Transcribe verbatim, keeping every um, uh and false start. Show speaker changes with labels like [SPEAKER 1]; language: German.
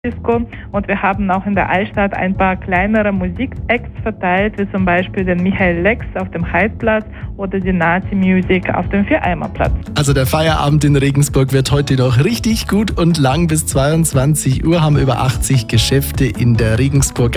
[SPEAKER 1] Disco, und wir haben auch in der Altstadt ein paar kleinere Musik-Acts verteilt, wie zum Beispiel den Michael Lex auf dem Heidplatz oder die Nazi Music auf dem Viereimerplatz.
[SPEAKER 2] Also der Feierabend in Regensburg wird heute noch richtig gut und lang. Bis zweiundzwanzig Uhr haben über achtzig Geschäfte in der Regensburg